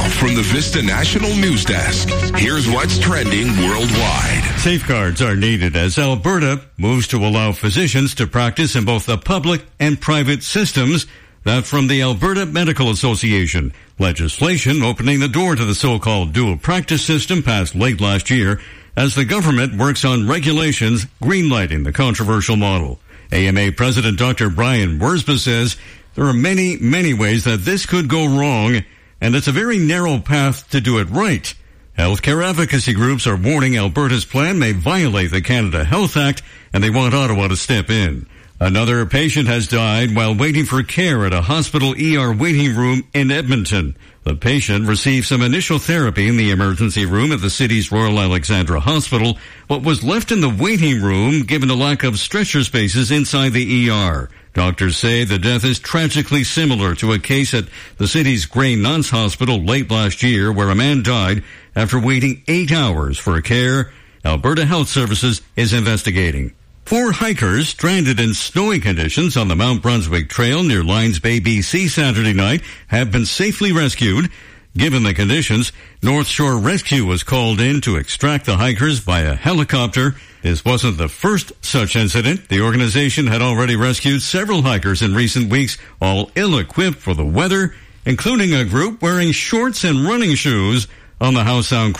from the Vista National News Desk, here's what's trending worldwide. Safeguards are needed as Alberta moves to allow physicians to practice in both the public and private systems. That from the Alberta Medical Association. Legislation opening the door to the so-called dual practice system passed late last year as the government works on regulations greenlighting the controversial model. AMA President Dr. Brian Wurzba says there are many, many ways that this could go wrong, and it's a very narrow path to do it right. Healthcare advocacy groups are warning Alberta's plan may violate the Canada Health Act, and they want Ottawa to step in. Another patient has died while waiting for care at a hospital ER waiting room in Edmonton. The patient received some initial therapy in the emergency room at the city's Royal Alexandra Hospital, but was left in the waiting room given a lack of stretcher spaces inside the ER. Doctors say the death is tragically similar to a case at the city's Grey Nuns Hospital late last year where a man died after waiting 8 hours for care. Alberta Health Services is investigating. 4 hikers stranded in snowy conditions on the Mount Brunswick Trail near Lions Bay, BC Saturday night have been safely rescued. Given the conditions, North Shore Rescue was called in to extract the hikers via helicopter. This wasn't the first such incident. The organization had already rescued several hikers in recent weeks, all ill-equipped for the weather, including a group wearing shorts and running shoes on the Howe Sound